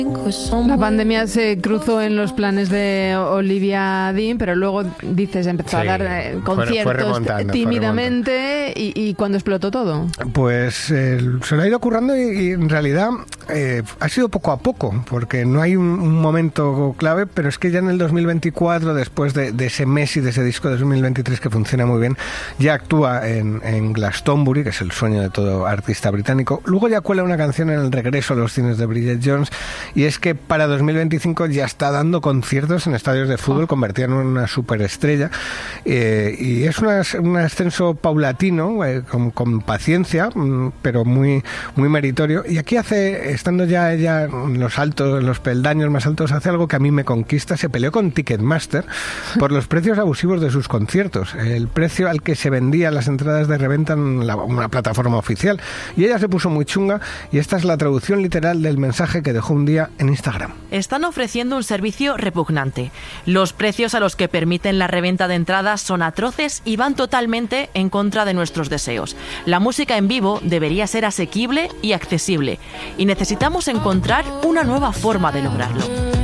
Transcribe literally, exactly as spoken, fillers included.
La pandemia se cruzó en los planes de Olivia Dean, pero luego, dices, empezó sí, a dar eh, conciertos fue, fue tímidamente y, y cuando explotó todo. Pues eh, se lo ha ido currando y, y en realidad eh, ha sido poco a poco, porque no hay un, un momento clave, pero es que ya en el dos mil veinticuatro, después de, de ese mes y de ese disco de dos mil veintitrés que funciona muy bien, ya actúa en, en Glastonbury, que es el sueño de todo artista británico. Luego ya cuela una canción en el regreso a los cines de Bridget Jones, y es que para dos mil veinticinco ya está dando conciertos en estadios de fútbol, oh. convertida en una superestrella, eh, y es una, un ascenso paulatino, eh, con, con paciencia, pero muy, muy meritorio. Y aquí hace, estando ya ella en los altos, en los peldaños más altos, hace algo que a mí me conquista. Se peleó con Ticketmaster por los precios abusivos de sus conciertos, el precio al que se vendían las entradas de reventa en la, una plataforma oficial. Y ella se puso muy chunga, y esta es la traducción literal del mensaje que dejó un día en Instagram. Están ofreciendo un servicio repugnante. Los precios a los que permiten la reventa de entradas son atroces y van totalmente en contra de nuestros deseos. La música en vivo debería ser asequible y accesible, y necesitamos encontrar una nueva forma de lograrlo.